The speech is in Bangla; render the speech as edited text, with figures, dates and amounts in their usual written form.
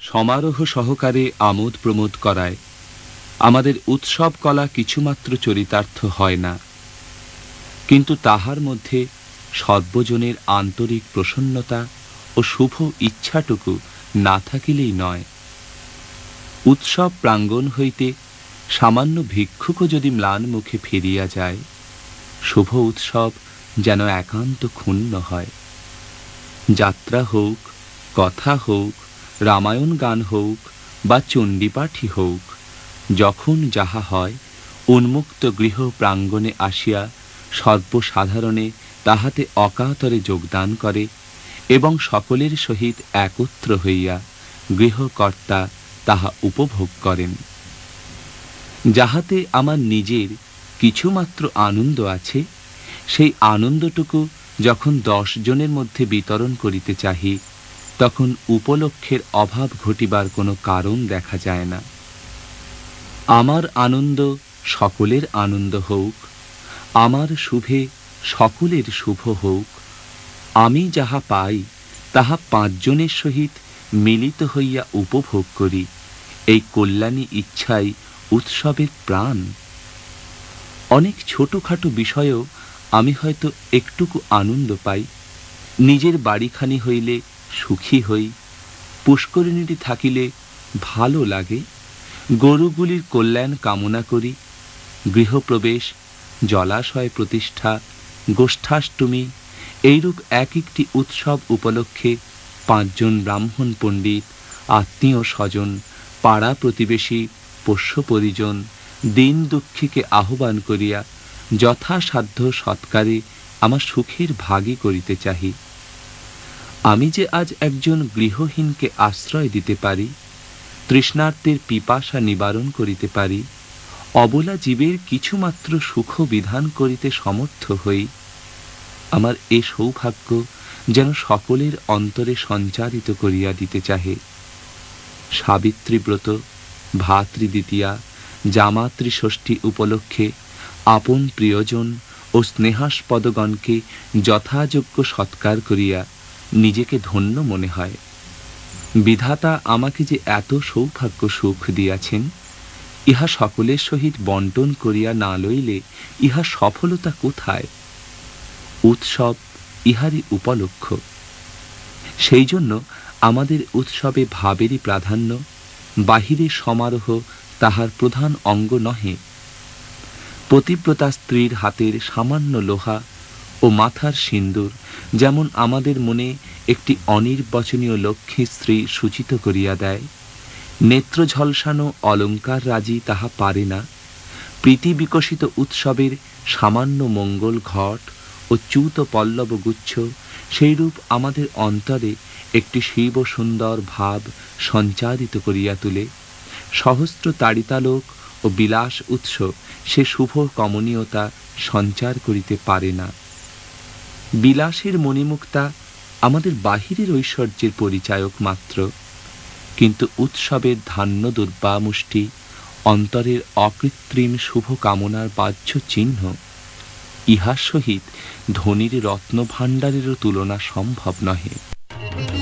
সমারোহ সহকারে আমোদ প্রমোদ করায় আমাদের উৎসব কলা কিছুমাত্র চরিতার্থ হয় না, কিন্তু তাহার মধ্যে সর্বজনের আন্তরিক প্রসন্নতা ও শুভ ইচ্ছাটুকু না থাকিলেই নয়। উৎসব প্রাঙ্গণ হইতে সামান্য ভিক্ষুকও যদি ম্লান মুখে ফিরিয়া যায়, শুভ উৎসব যেন একান্ত ক্ষুণ্ণ হয়। যাত্রা হোক, কথা হোক, রামায়ণ গান হোক বা চণ্ডীপাঠই হোক, যখন যাহা হয় উন্মুক্ত গৃহ প্রাঙ্গণে আসিয়া সর্বসাধারণে তাহাতে অকাতরে যোগদান করে এবং সকলের সহিত একত্র হইয়া গৃহকর্তা তাহা উপভোগ করেন। যাহাতে আমার নিজের কিছুমাত্র আনন্দ আছে, সেই আনন্দটুকু যখন 10 জনের মধ্যে বিতরণ করিতে চাহি, তখন উপলক্ষের অভাব ঘটিবার কোনো কারণ দেখা যায় না। আমার আনন্দ সকলের আনন্দ হোক, আমার শুভে সকলের শুভ হোক, আমি যাহা পাই তাহা 5 জনের সহিত মিলিত হইয়া উপভোগ করি, এই কল্যাণী ইচ্ছাই উৎসবের প্রাণ। অনেক ছোটখাটো বিষয়েও আমি হয়তো একটুকু আনন্দ পাই। নিজের বাড়িখানি হইলে সুখী হই, পুষ্করিণীটি থাকিলে ভালো লাগে, গরুগুলির কল্যাণ কামনা করি। গৃহপ্রবেশ, জলাশয় প্রতিষ্ঠা, গোষ্ঠাষ্টমী এইরূপ এক একটি উৎসব উপলক্ষে 5 জন ব্রাহ্মণ পণ্ডিত, আত্মীয় স্বজন, পাড়া প্রতিবেশী, পোষ্য পরিজন, দিন দুঃখীকে আহ্বান করিয়া যথাসাধ্য সৎকারে আমার সুখের ভাগী করিতে চাহি। আমি যে আজ একজন গৃহহীনকে আশ্রয় দিতে পারি, তৃষ্ণার্তের পিপাসা নিবারণ করিতে পারি, অবলা জীবের কিছুমাত্র সুখ বিধান করিতে সমর্থ হই, আমার এ সৌভাগ্য যেন সকলের অন্তরে সঞ্চারিত করিয়া দিতে চাহে। সাবিত্রী ব্রত, ভাতৃদ্বিতীয়া, জামাতৃ ষষ্ঠী উপলক্ষে আপন প্রিয়জন ও স্নেহাস্পদগণকে যথাযোগ্য সৎকার করিয়া নিজেকে ধন্য মনে হয়। বিধাতা আমাকে যে এত সৌভাগ্য সুখ দিয়াছেন, ইহা সকলের সহিত বন্টন করিয়া না লইলে ইহা সফলতা কোথায়? উৎসব ইহারই উপলক্ষ। সেই জন্য আমাদের উৎসবে ভাবেরই প্রাধান্য, বাহিরের সমারোহ তাহার প্রধান অঙ্গ নহে। পতিব্রতা স্ত্রীর হাতের সামান্য লোহা ও মাথার সিন্দুর যেমন আমাদের মনে একটি অনির্বচনীয় লক্ষ্মী স্ত্রী সূচিত করিয়া দেয়, নেত্র ঝলসানো অলঙ্কার রাজি তাহা পারে না। প্রীতি বিকশিত উৎসবের সামান্য মঙ্গল ঘট ও চ্যুত পল্লব গুচ্ছ সেইরূপ আমাদের অন্তরে একটি শিব সুন্দর ভাব সঞ্চারিত করিয়া তুলে। সহস্র তাড়িতালোক ও বিলাস উৎস সে শুভ কমনীয়তা সঞ্চার করিতে পারে না। বিলাসের মণিমুক্তা আমাদের বাহিরের ঐশ্বর্যের পরিচায়ক মাত্র, কিন্তু উৎসবের ধান্য দুর্বামুষ্টি অন্তরের অকৃত্রিম শুভ কামনার বাহ্য চিহ্ন। ইহার সহিত ধনীর রত্নভাণ্ডারেরও তুলনা সম্ভব নহে।